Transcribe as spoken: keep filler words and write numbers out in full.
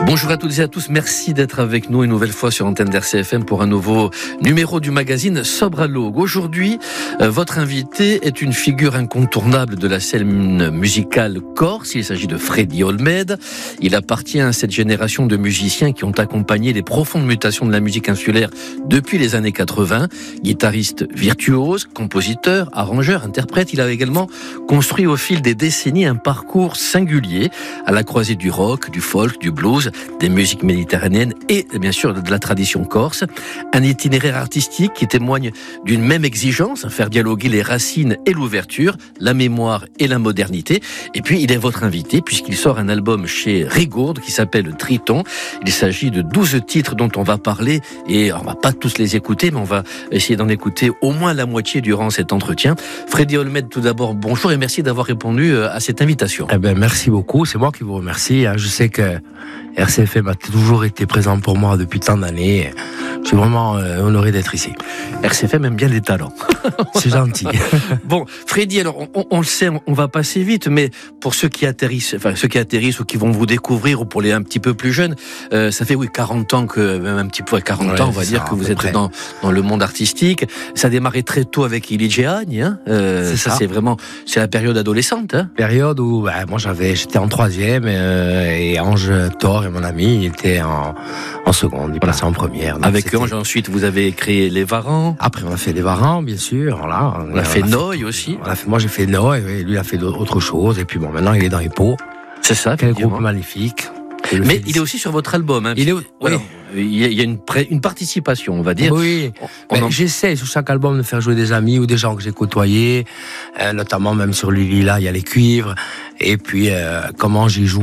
Bonjour à toutes et à tous, merci d'être avec nous une nouvelle fois sur Antenne d'R C F M pour un nouveau numéro du magazine Sobre à l'Aube. Aujourd'hui, euh, votre invité est une figure incontournable de la scène musicale corse. Il s'agit de Freddy Olmède. Il appartient à cette génération de musiciens qui ont accompagné les profondes mutations de la musique insulaire depuis les années quatre-vingts. Guitariste virtuose, compositeur, arrangeur, interprète, il a également construit au fil des décennies un parcours singulier à la croisée du rock, du folk, du blues, des musiques méditerranéennes et bien sûr de la tradition corse. Un itinéraire artistique qui témoigne d'une même exigence, faire dialoguer les racines et l'ouverture, la mémoire et la modernité. Et puis il est votre invité puisqu'il sort un album chez Rigourde qui s'appelle Triton. Il s'agit de douze titres dont on va parler et on va pas tous les écouter, mais on va essayer d'en écouter au moins la moitié durant cet entretien. Freddy Olmède, tout d'abord, bonjour et merci d'avoir répondu à cette invitation. Eh ben, merci beaucoup, c'est moi qui vous remercie. Je sais que R C F M a toujours été présent pour moi depuis tant d'années. Je suis vraiment euh, honoré d'être ici. R C F M aime bien les talents. C'est gentil. Bon, Freddy, alors on, on le sait, on va passer vite, mais pour ceux qui atterrissent, enfin ceux qui atterrissent ou qui vont vous découvrir, ou pour les un petit peu plus jeunes, euh, ça fait oui quarante ans que même un petit peu à quarante ouais, ans, on va dire ça, que vous êtes près. dans dans le monde artistique. Ça a démarré très tôt avec Ili Djehagne, hein. Euh, c'est ça, ça. c'est vraiment c'est la période adolescente, hein. Période où bah, moi j'avais, j'étais en troisième euh, et Ange Thor et mon ami, il était en en seconde, il Voilà. passait en première. Donc Avec c'était... Ange, ensuite vous avez créé Les Varans. Après on a fait les Varans, bien sûr. Voilà. On a fait Noy aussi. On a fait, moi j'ai fait Noy, et lui il a fait autre chose. Et puis bon, maintenant il est dans les pots. C'est ça. Quel effectivement. groupe magnifique. Mais il est aussi sur votre album, hein. Il est, Voilà. oui. Il y a, il y a une, pré- une participation, on va dire. Oui, On ben, en- j'essaie sur chaque album de faire jouer des amis ou des gens que j'ai côtoyés, euh, notamment même sur Lili là, il y a les cuivres, et puis euh, comment j'y joue